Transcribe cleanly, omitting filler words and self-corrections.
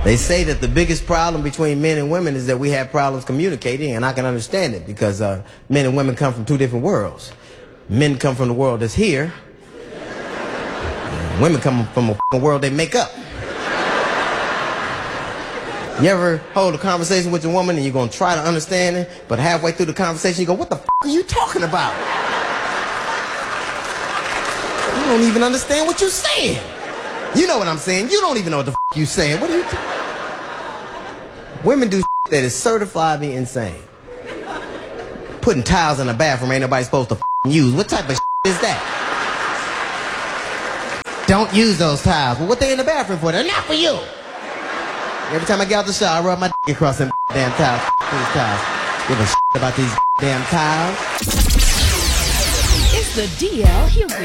They say that the biggest problem between men and women is that we have problems communicating, and I can understand it because men and women come from two different worlds. Men come from the world that's here, and women come from a world they make up. You ever hold a conversation with your woman and you're going to try to understand it, but halfway through the conversation you go, what the f*** are you talking about? You don't even understand what you're saying. You know what I'm saying. You don't even know what the f*** you're saying. What are you Women do shit that is certifiably insane. Putting tiles in the bathroom ain't nobody supposed to use. What type of shit is that? Don't use those tiles. Well, what they in the bathroom for? They're not for you. Every time I get out the shower, I rub my dick across them damn tiles. These tiles. Give a shit about these damn tiles. It's the DL Hughley